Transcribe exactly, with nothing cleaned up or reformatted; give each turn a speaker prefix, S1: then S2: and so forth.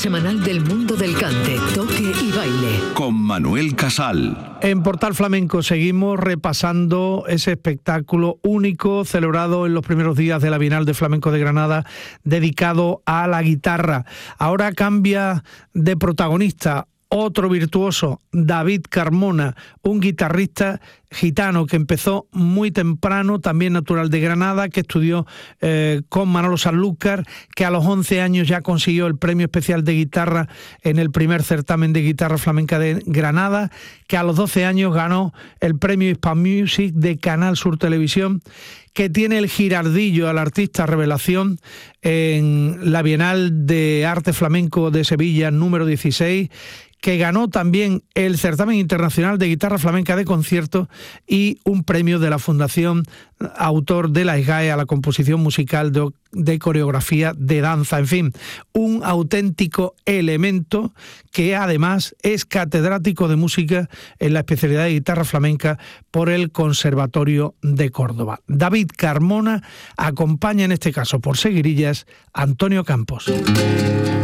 S1: semanal del mundo del cante, toque y baile.
S2: Con Manuel Casal.
S3: En Portal Flamenco seguimos repasando ese espectáculo único celebrado en los primeros días de la Bienal de Flamenco de Granada, dedicado a la guitarra. Ahora cambia de protagonista otro virtuoso, David Carmona, un guitarrista gitano que empezó muy temprano, también natural de Granada, que estudió eh, con Manolo Sanlúcar, que a los once años ya consiguió el premio especial de guitarra en el primer certamen de guitarra flamenca de Granada, que a los doce años ganó el premio Hispan Music de Canal Sur Televisión, que tiene el Girardillo al artista revelación en la Bienal de Arte Flamenco de Sevilla número dieciséis, que ganó también el certamen internacional de guitarra flamenca de concierto y un premio de la Fundación Autor de la S G A E a la composición musical de, de coreografía de danza. En fin, un auténtico elemento que además es catedrático de música en la especialidad de guitarra flamenca por el Conservatorio de Córdoba. David Carmona acompaña en este caso por seguirillas a Antonio Campos.